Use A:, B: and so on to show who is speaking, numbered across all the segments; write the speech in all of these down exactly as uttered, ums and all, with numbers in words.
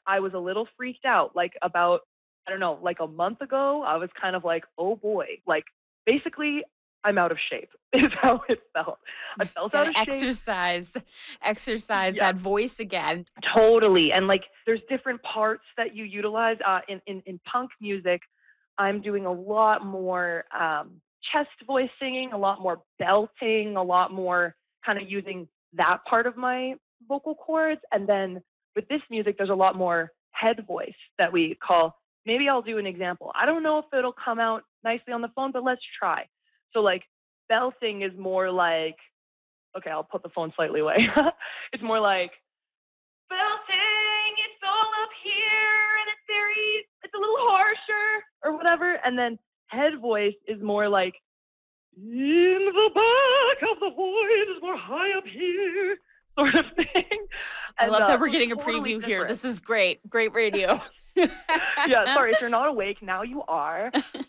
A: I was a little freaked out, like, about, I don't know, like a month ago, I was kind of like, "Oh boy." Like, basically, I'm out of shape is how it felt. I felt out of
B: Gotta
A: shape.
B: exercise, exercise
A: Yeah.
B: that voice again.
A: Totally, and, like, there's different parts that you utilize, uh, in in in punk music, I'm doing a lot more, um, chest voice singing, a lot more belting, a lot more kinda using that part of my vocal cords, and then with this music, there's a lot more head voice that we call maybe I'll do an example. I don't know if it'll come out nicely on the phone, but let's try. So, like, belting is more like okay, I'll put the phone slightly away. It's more like, "Belting, it's all up here, and it's very it's a little harsher," or whatever, and then head voice is more like, "In the back of the voice is more high up here," sort of thing,
B: I
A: and,
B: love that
A: uh,
B: we're
A: so it's
B: getting a
A: totally
B: preview here.
A: different.
B: This is great. Great radio.
A: Yeah, sorry, if you're not awake, now you are.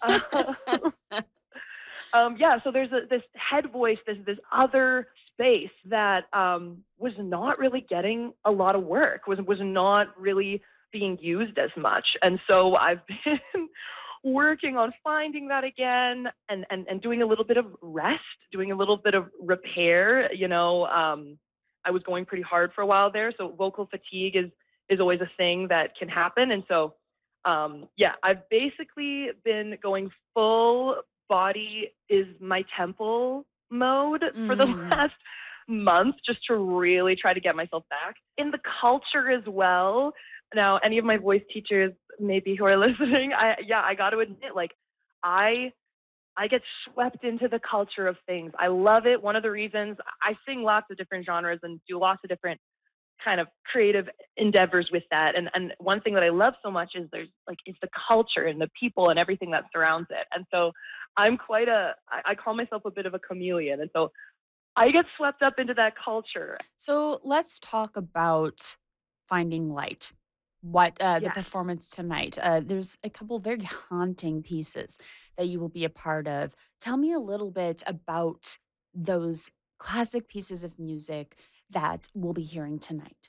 A: Um, yeah, so there's a this head voice, this this other space that, um, was not really getting a lot of work, was was not really being used as much, and so I've been working on finding that again and and and doing a little bit of rest, doing a little bit of repair, you know, um, I was going pretty hard for a while there, so vocal fatigue is is always a thing that can happen, and so, um, yeah, I've basically been going full body is my temple mode for the
B: Mm.
A: last month just to really try to get myself back. In the culture as well, now any of my voice teachers maybe who are listening, I yeah, I got to admit, like, I I get swept into the culture of things. I love it. One of the reasons I sing lots of different genres and do lots of different kind of creative endeavors with that. And and one thing that I love so much is there's like it's the culture and the people and everything that surrounds it. And so I'm quite a I, I call myself a bit of a chameleon. And so I get swept up into that culture.
B: So let's talk about Finding Light. What uh, the
A: Yes.
B: performance tonight? Uh, there's a couple very haunting pieces that you will be a part of. Tell me a little bit about those classic pieces of music that we'll be hearing tonight.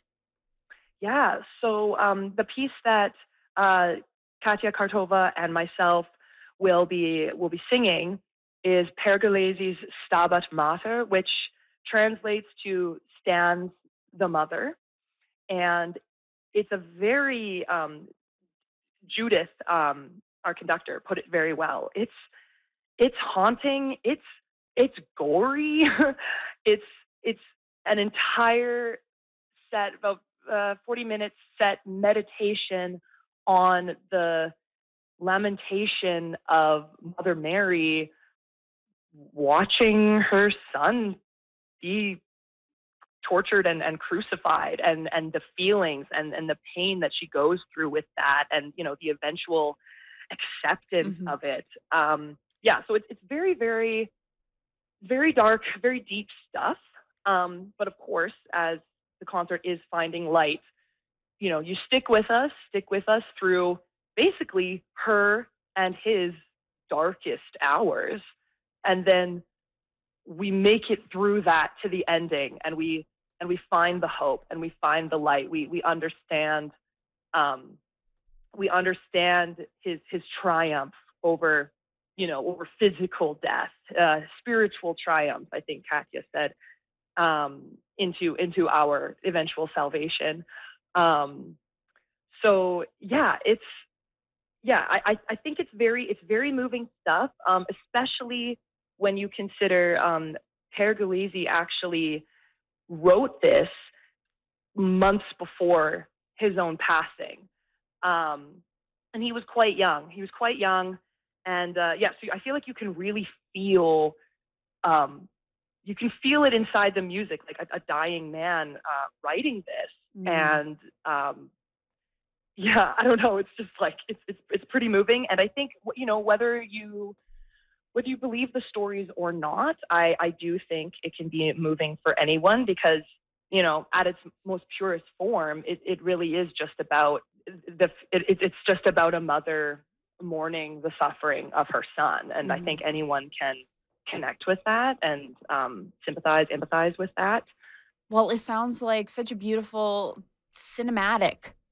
A: Yeah. So um, the piece that uh, Katia Kartova and myself will be will be singing is Pergolesi's Stabat Mater, which translates to "stands the mother," and it's a very um, Judith, um, our conductor, put it very well. It's it's haunting. It's it's gory. it's it's an entire set about uh, forty minutes set meditation on the lamentation of Mother Mary watching her son be tortured and, and crucified and, and the feelings and, and the pain that she goes through with that and you know the eventual acceptance
B: Mhm.
A: of it. Um, yeah, so it's it's very, very, very dark, very deep stuff. Um, but of course, as the concert is finding light, you know, you stick with us, stick with us through basically her and his darkest hours. And then we make it through that to the ending and we and we find the hope and we find the light. We we understand um we understand his his triumph over you know over physical death, uh spiritual triumph, I think Katya said, um into into our eventual salvation. um so yeah, it's yeah, I, I I think it's very it's very moving stuff, um, especially when you consider um, Pergolesi actually wrote this months before his own passing, um, and he was quite young. He was quite young, and uh, yeah, so I feel like you can really feel um, you can feel it inside the music, like a, a dying man uh, writing this,
B: Mm.
A: and um, yeah, I don't know. It's just like it's it's it's pretty moving, and I think you know whether you whether you believe the stories or not, I I do think it can be moving for anyone because you know at its most purest form, it it really is just about the it, it- it's just about a mother mourning the suffering of her son, and I think
B: Mhm.
A: anyone can connect with that and um, sympathize, empathize with that.
B: Well, it sounds like such a beautiful cinematic